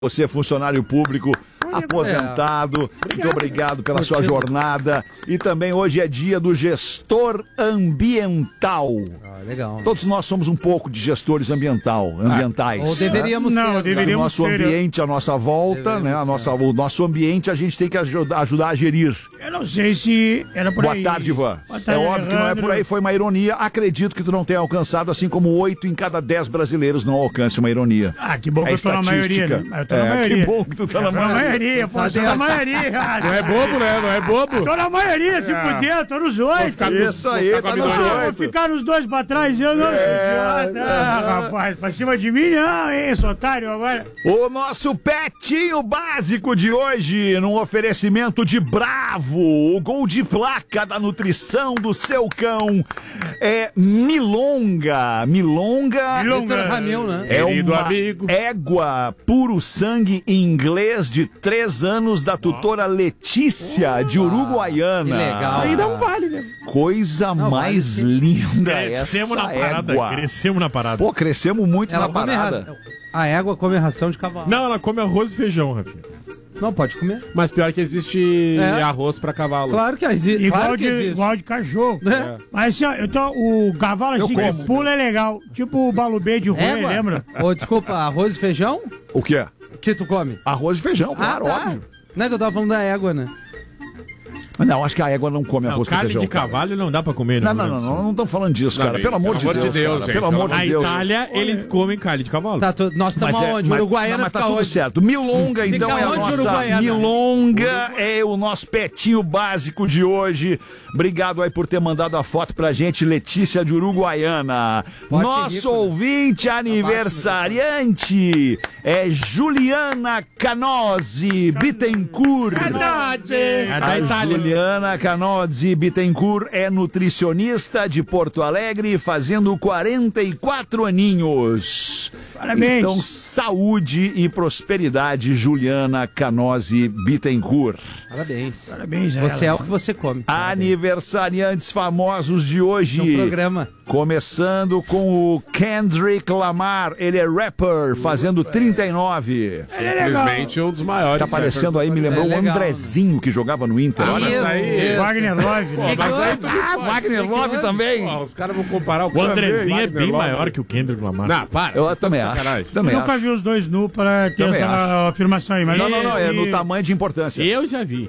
Você, funcionário público, aposentado, muito obrigado pela sua jornada. E também hoje é dia do gestor ambiental. Legal. Todos nós somos um pouco de gestores ambientais. Ou deveríamos ser. Não, deveríamos o nosso ser. ambiente, a nossa volta, né? O nosso ambiente a gente tem que ajudar a gerir. Eu não sei se era por aí. Boa tarde, Ivan. Boa tarde, É óbvio que não é por aí, foi uma ironia. Acredito que tu não tenha alcançado, assim como 8 em cada 10 brasileiros não alcance uma ironia. Ah, que bom que eu tô na maioria, né? Eu tô na maioria. Que bom que tu tá na maioria. Pô, tô na maioria. Não é bobo, né? Não é bobo. Tô na maioria, se puder, tô nos 8. Isso aí, tá nos Vou 8. ficar nos 2 pra trás, eu não rapaz, pra cima de mim não, hein, sou otário agora. O nosso petinho básico de hoje, num oferecimento de Bravo, o gol de placa da nutrição do seu cão é Milonga. Milonga Vitor Ramil, né? é Querido uma amigo. égua puro sangue inglês de 3 anos da tutora Letícia de Uruguaiana. Que legal. Isso aí dá um vale, né? Coisa mais linda Crescemos essa na parada. égua. Crescemos na parada. Pô, crescemos muito Ela na come parada. a égua come ração de cavalo. Não, ela come arroz e feijão, Rafinha. Não, pode comer. Mas pior que existe É. arroz pra cavalo. Claro que existe. Igual, Claro que existe. igual de cachorro. É. Mas assim, ó, o cavalo assim que pula é legal. Tipo o balubê de rua, Égua? lembra? Ô, desculpa, arroz e feijão? O quê? Que tu come? Arroz e feijão, claro, tá. óbvio. Não é que eu tava falando da égua, né? Não, acho que a égua não come Não, arroz com carne feijão. de cavalo não dá pra comer, né? Não estamos falando disso, cara. amigo, Pelo amor de Deus, cara. gente, Pelo amor Na de Deus. Itália, eles comem carne de cavalo. Tá, nós estamos aonde? Uruguaiana mas tá fica tudo onde? certo. Milonga, então, Fica é a onde, nossa... Uruguaiana? Milonga é o nosso petinho básico de hoje. Obrigado aí por ter mandado a foto pra gente, Letícia de Uruguaiana. Pote Nosso rico, né? ouvinte aniversariante é Juliana Canozzi Bittencourt. É da A Itália. Juliana Canozzi Bittencourt é nutricionista de Porto Alegre, fazendo 44 aninhos. Parabéns. Então, saúde e prosperidade, Juliana Canozzi Bittencourt. Parabéns. Parabéns, Você é ela. o que você come. Aniversariantes famosos de hoje. No programa. Começando com o Kendrick Lamar. Ele é rapper, fazendo 39. Simplesmente um dos maiores. Tá aparecendo aí, me lembrou É o legal. Andrezinho que jogava no Inter. Olha. Isso, aí, isso. Wagner Love, né? Wagner Love também. Pô, os caras vão comparar O Andrezinho é Wagner bem Love. maior que o Kendrick Lamar. Não, para. Eu vocês estão também de acho. sacanagem. Também Eu nunca acho. vi os dois nu pra ter Também essa afirmação aí, mas Não, é no tamanho de importância. Eu já vi.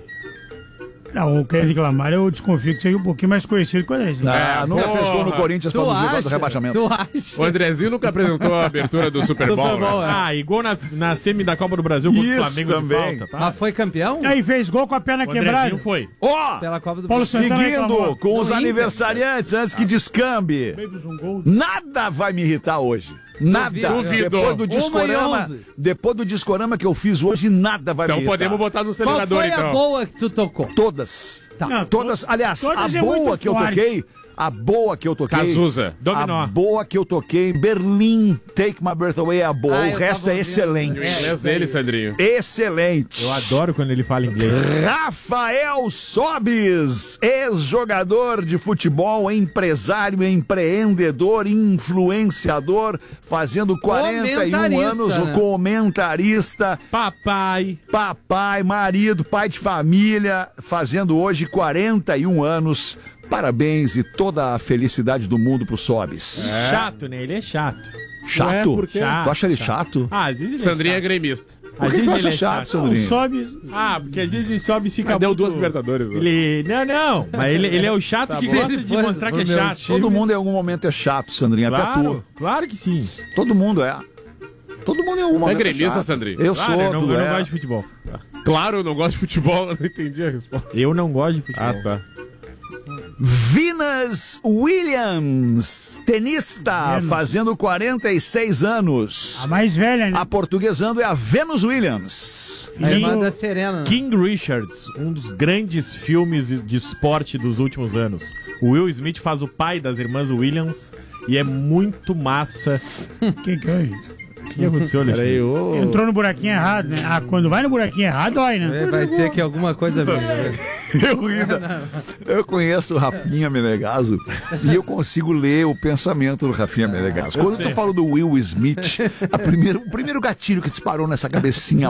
Não, o Kendrick Lamar, eu desconfio que seja um pouquinho mais conhecido que o Andrezinho. Ah, nunca porra. fez gol no Corinthians pra Tu nos levar do acha? rebaixamento. Tu acha? O Andrezinho nunca apresentou a abertura do Super Bowl, Super Bowl, né? é. Ah, igual na semi da Copa do Brasil contra o Isso Flamengo também. de falta, tá? Mas foi campeão? E aí fez gol com a perna O quebrada. Andrezinho foi. Ó, Pela Copa do Paulo Brasil. Santana seguindo reclamou. com os Do Inter. aniversariantes, antes que descambe. Fez um gol. Nada vai me irritar hoje. Nada. Duvido. Depois do 1 e discorama, 11. depois do discorama que eu fiz hoje, nada vai me Então irritar. podemos botar no Qual acelerador, foi a então. boa que tu tocou? Todas. Tá. Não, Todas. Aliás, todas a é boa muito que eu forte. toquei. A boa que eu toquei. Cazuza. Dominó. A boa que eu toquei. Berlim, Take My Breath Away é a boa. Ah, O eu resto tava é ouvindo. excelente. O inglês dele, Sandrinho. Excelente. Eu adoro quando ele fala inglês. Rafael Sobis, ex-jogador de futebol, empresário, empreendedor, influenciador, fazendo 41 Comentarista, anos, o né? comentarista, Papai. papai, marido, pai de família, fazendo hoje 41 anos. Parabéns e toda a felicidade do mundo pro Sobis. Chato, né? Ele é chato. Chato? por quê? Tu acha ele chato? Ah, às vezes ele Sandrinho é é chato. gremista. Por que Às tu vezes acha ele é chato, Sandrinho? Sobe. Ah, porque às vezes ele sobe e fica Deu muito... 2 Libertadores. né? Ele... Não. Mas ele é o chato que bom. gosta Se de for mostrar que é pro meu chato. time- Todo mundo em algum momento é chato, Sandrinho, até Claro, tu. claro que sim. Todo mundo é. Todo mundo em algum É momento gremista, chato. Sandrinho? Eu Claro, sou, eu não tu é. gosto de futebol. Claro, eu não gosto de futebol, eu não entendi a resposta. Eu não gosto de futebol. Ah, tá. Venus Williams, tenista, Venus. fazendo 46 anos. A mais velha, né? Aportuguesando é a Venus Williams. A irmã Filho- da Serena. né? King Richards, um dos grandes filmes de esporte dos últimos anos. O Will Smith faz o pai das irmãs Williams e é muito massa. Quem que é? O que aconteceu, Alexandre? Peraí, ô. Entrou no buraquinho errado, né? Ah, quando vai no buraquinho errado, dói, né? Vai dizer que é alguma coisa mesmo. Eu conheço o Rafinha Menegaso e eu consigo ler o pensamento do Rafinha Menegaso. Quando eu tô falando do Will Smith, o primeiro gatilho que disparou nessa cabecinha